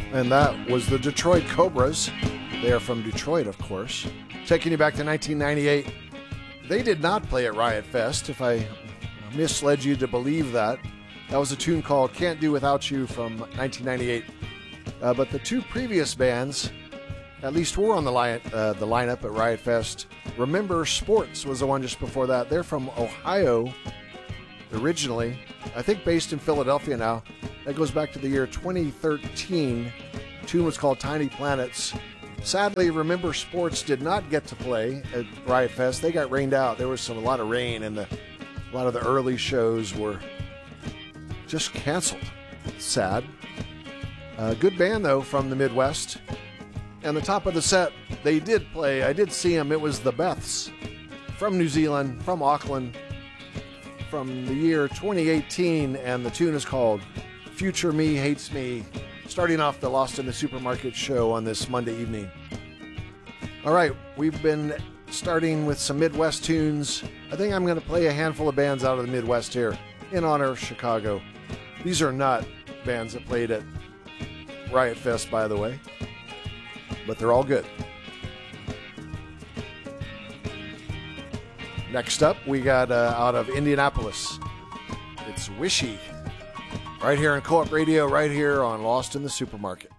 And that was the Detroit Cobras. They are from Detroit, of course. Taking you back to 1998. They did not play at Riot Fest, if I misled you to believe that. That was a tune called Can't Do Without You from 1998. But the two previous bands, at least were on the lineup at Riot Fest. Remember Sports was the one just before that. They're from Ohio originally. I think based in Philadelphia now. That goes back to the year 2013. The tune was called Tiny Planets. Sadly, Remember Sports did not get to play at Riot Fest. They got rained out. There was a lot of rain, and a lot of the early shows were just canceled. Sad. Good band, though, from the Midwest. And the top of the set, they did play. I did see them. It was the Beths from New Zealand, from Auckland, from the year 2018, and the tune is called Future Me Hates Me, starting off the Lost in the Supermarket show on this Monday evening. All right, we've been starting with some Midwest tunes. I think I'm going to play a handful of bands out of the Midwest here in honor of Chicago. These are not bands that played at Riot Fest, by the way, but they're all good. Next up, we got out of Indianapolis. It's Wishy. Right here on Co-op Radio, right here on Lost in the Supermarket.